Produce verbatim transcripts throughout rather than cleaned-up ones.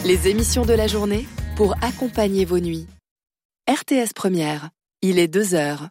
Les émissions de la journée pour accompagner vos nuits. R T S Première, il est deux heures.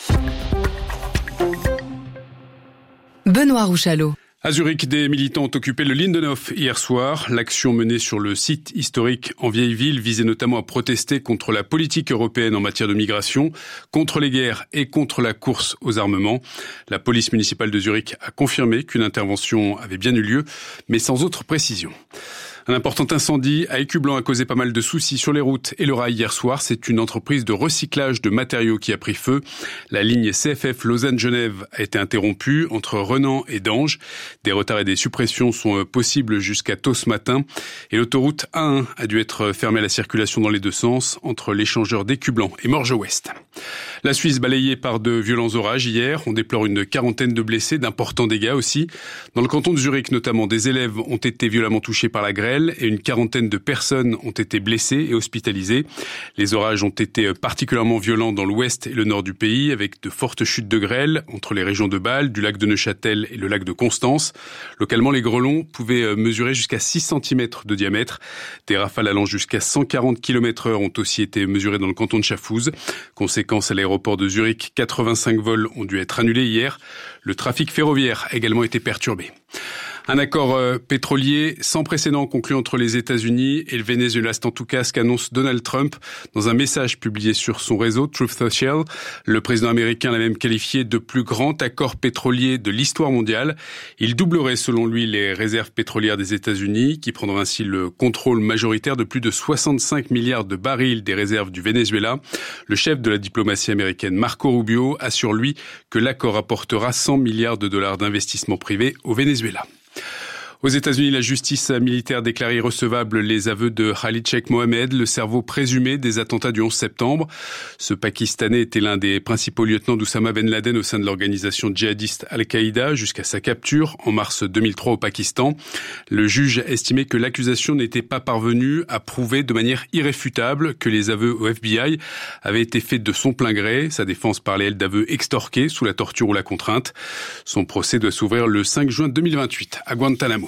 Benoît Rouchalot. À Zurich, des militants ont occupé le Lindenhof hier soir. L'action menée sur le site historique en vieille ville visait notamment à protester contre la politique européenne en matière de migration, contre les guerres et contre la course aux armements. La police municipale de Zurich a confirmé qu'une intervention avait bien eu lieu, mais sans autre précision. Un important incendie à Écublanc a causé pas mal de soucis sur les routes et le rail hier soir. C'est une entreprise de recyclage de matériaux qui a pris feu. La ligne C F F Lausanne-Genève a été interrompue entre Renan et Dange. Des retards et des suppressions sont possibles jusqu'à tôt ce matin. Et l'autoroute A un a dû être fermée à la circulation dans les deux sens entre l'échangeur d'Écublanc et Morges-Ouest. La Suisse balayée par de violents orages hier. On déplore une quarantaine de blessés, d'importants dégâts aussi. Dans le canton de Zurich notamment, des élèves ont été violemment touchés par la grêle et une quarantaine de personnes ont été blessées et hospitalisées. Les orages ont été particulièrement violents dans l'ouest et le nord du pays, avec de fortes chutes de grêle entre les régions de Bâle, du lac de Neuchâtel et le lac de Constance. Localement, les grêlons pouvaient mesurer jusqu'à six centimètres de diamètre. Des rafales allant jusqu'à cent quarante kilomètres heure ont aussi été mesurées dans le canton de Schaffhouse. Conséquence, à l'aéroport de Zurich, quatre-vingt-cinq vols ont dû être annulés hier. Le trafic ferroviaire a également été perturbé. Un accord euh, pétrolier sans précédent conclu entre les États-Unis et le Venezuela, c'est en tout cas ce qu'annonce Donald Trump dans un message publié sur son réseau Truth Social. Le président américain l'a même qualifié de plus grand accord pétrolier de l'histoire mondiale. Il doublerait selon lui les réserves pétrolières des États-Unis, qui prendront ainsi le contrôle majoritaire de plus de soixante-cinq milliards de barils des réserves du Venezuela. Le chef de la diplomatie américaine, Marco Rubio, assure lui que l'accord apportera cent milliards de dollars d'investissements privés au Venezuela. Aux États-Unis, la justice militaire déclare irrecevable les aveux de Khalid Sheikh Mohammed, le cerveau présumé des attentats du onze septembre. Ce Pakistanais était l'un des principaux lieutenants d'Oussama Ben Laden au sein de l'organisation djihadiste Al-Qaïda jusqu'à sa capture en mars deux mille trois au Pakistan. Le juge estimait que l'accusation n'était pas parvenue à prouver de manière irréfutable que les aveux au F B I avaient été faits de son plein gré. Sa défense parlait, elle, d'aveux extorqués sous la torture ou la contrainte. Son procès doit s'ouvrir le cinq juin deux mille vingt-huit à Guantanamo.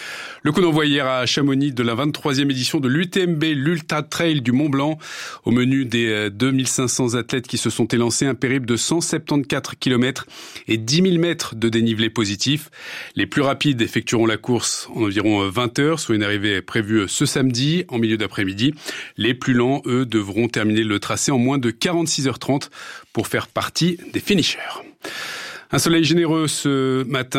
Le coup d'envoi hier à Chamonix de la vingt-troisième édition de l'U T M B, l'Ultra Trail du Mont Blanc. Au menu des deux mille cinq cents athlètes qui se sont élancés, un périple de cent soixante-quatorze kilomètres et dix mille mètres de dénivelé positif. Les plus rapides effectueront la course en environ vingt heures, soit une arrivée prévue ce samedi en milieu d'après-midi. Les plus lents, eux, devront terminer le tracé en moins de quarante-six heures trente pour faire partie des finishers. Un soleil généreux ce matin.